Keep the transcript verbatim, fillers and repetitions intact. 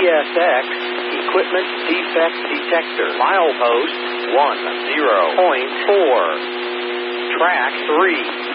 S X, equipment defect detector. Milepost one zero point four. Track three.